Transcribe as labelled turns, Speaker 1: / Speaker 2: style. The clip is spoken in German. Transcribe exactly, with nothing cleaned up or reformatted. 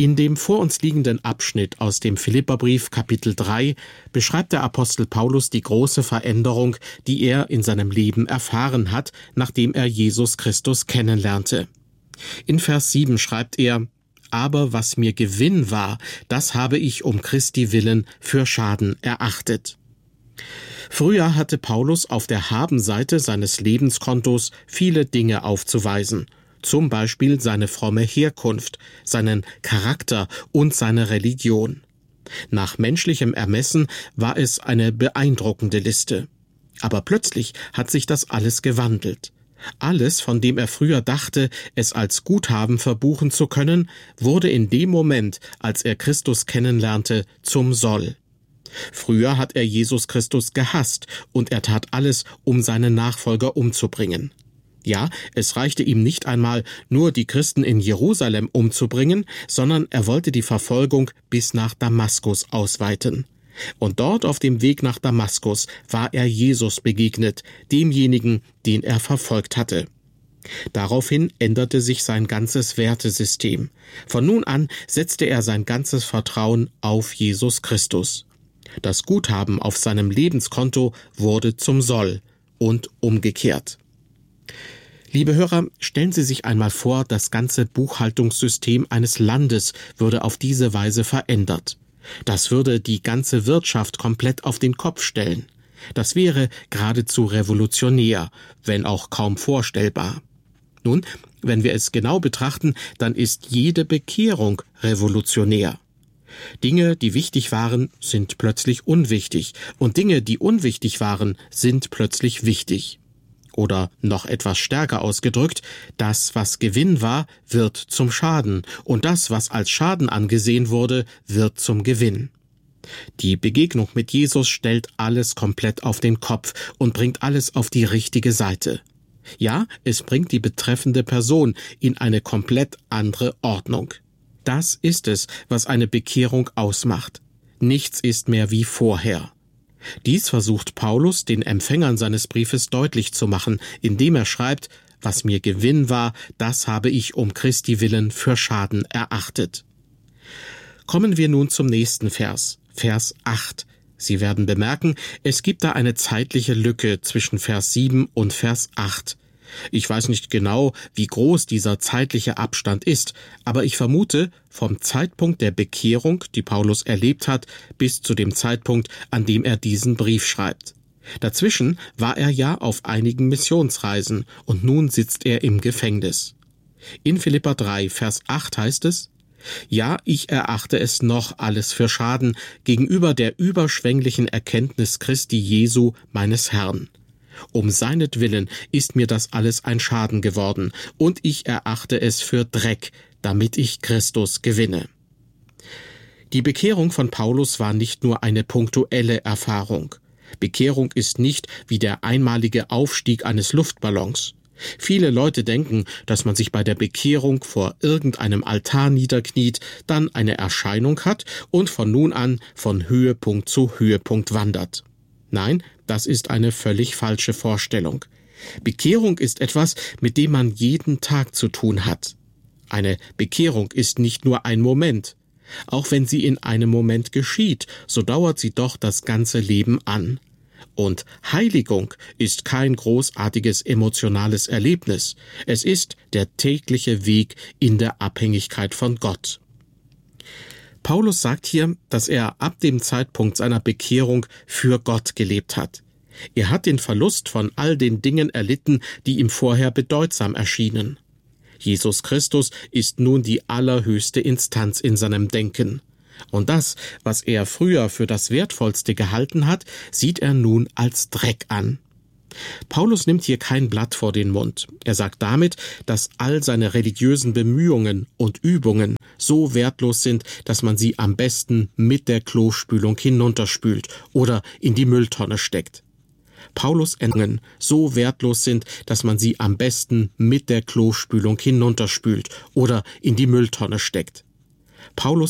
Speaker 1: In dem vor uns liegenden Abschnitt aus dem Philipperbrief Kapitel drei beschreibt der Apostel Paulus die große Veränderung, die er in seinem Leben erfahren hat, nachdem er Jesus Christus kennenlernte. In Vers sieben schreibt er: Aber was mir Gewinn war, das habe ich um Christi willen für Schaden erachtet. Früher hatte Paulus auf der Habenseite seines Lebenskontos viele Dinge aufzuweisen. Zum Beispiel seine fromme Herkunft, seinen Charakter und seine Religion. Nach menschlichem Ermessen war es eine beeindruckende Liste. Aber plötzlich hat sich das alles gewandelt. Alles, von dem er früher dachte, es als Guthaben verbuchen zu können, wurde in dem Moment, als er Christus kennenlernte, zum Soll. Früher hat er Jesus Christus gehasst und er tat alles, um seinen Nachfolger umzubringen. Ja, es reichte ihm nicht einmal, nur die Christen in Jerusalem umzubringen, sondern er wollte die Verfolgung bis nach Damaskus ausweiten. Und dort auf dem Weg nach Damaskus war er Jesus begegnet, demjenigen, den er verfolgt hatte. Daraufhin änderte sich sein ganzes Wertesystem. Von nun an setzte er sein ganzes Vertrauen auf Jesus Christus. Das Guthaben auf seinem Lebenskonto wurde zum Soll und umgekehrt. Liebe Hörer, stellen Sie sich einmal vor, das ganze Buchhaltungssystem eines Landes würde auf diese Weise verändert. Das würde die ganze Wirtschaft komplett auf den Kopf stellen. Das wäre geradezu revolutionär, wenn auch kaum vorstellbar. Nun, wenn wir es genau betrachten, dann ist jede Bekehrung revolutionär. Dinge, die wichtig waren, sind plötzlich unwichtig, und Dinge, die unwichtig waren, sind plötzlich wichtig. Oder noch etwas stärker ausgedrückt, das, was Gewinn war, wird zum Schaden, und das, was als Schaden angesehen wurde, wird zum Gewinn. Die Begegnung mit Jesus stellt alles komplett auf den Kopf und bringt alles auf die richtige Seite. Ja, es bringt die betreffende Person in eine komplett andere Ordnung. Das ist es, was eine Bekehrung ausmacht. Nichts ist mehr wie vorher. Dies versucht Paulus den Empfängern seines Briefes deutlich zu machen, indem er schreibt: Was mir Gewinn war, das habe ich um Christi willen für Schaden erachtet. Kommen wir nun zum nächsten Vers, Vers acht. Sie werden bemerken, es gibt da eine zeitliche Lücke zwischen Vers sieben und Vers acht. Ich weiß nicht genau, wie groß dieser zeitliche Abstand ist, aber ich vermute, vom Zeitpunkt der Bekehrung, die Paulus erlebt hat, bis zu dem Zeitpunkt, an dem er diesen Brief schreibt. Dazwischen war er ja auf einigen Missionsreisen und nun sitzt er im Gefängnis. In Philipper drei, Vers acht heißt es: Ja, ich erachte es noch alles für Schaden gegenüber der überschwänglichen Erkenntnis Christi Jesu, meines Herrn. Um seinetwillen ist mir das alles ein Schaden geworden, und ich erachte es für Dreck, damit ich Christus gewinne. Die Bekehrung von Paulus war nicht nur eine punktuelle Erfahrung. Bekehrung ist nicht wie der einmalige Aufstieg eines Luftballons. Viele Leute denken, dass man sich bei der Bekehrung vor irgendeinem Altar niederkniet, dann eine Erscheinung hat und von nun an von Höhepunkt zu Höhepunkt wandert. Nein, das ist eine völlig falsche Vorstellung. Bekehrung ist etwas, mit dem man jeden Tag zu tun hat. Eine Bekehrung ist nicht nur ein Moment. Auch wenn sie in einem Moment geschieht, so dauert sie doch das ganze Leben an. Und Heiligung ist kein großartiges emotionales Erlebnis. Es ist der tägliche Weg in der Abhängigkeit von Gott. Paulus sagt hier, dass er ab dem Zeitpunkt seiner Bekehrung für Gott gelebt hat. Er hat den Verlust von all den Dingen erlitten, die ihm vorher bedeutsam erschienen. Jesus Christus ist nun die allerhöchste Instanz in seinem Denken. Und das, was er früher für das Wertvollste gehalten hat, sieht er nun als Dreck an. Paulus nimmt hier kein Blatt vor den Mund. Er sagt damit, dass all seine religiösen Bemühungen und Übungen so wertlos sind, dass man sie am besten mit der Klospülung hinunterspült oder in die Mülltonne steckt. Paulus' Endungen so wertlos sind, dass man sie am besten mit der Klospülung hinunterspült oder in die Mülltonne steckt. Paulus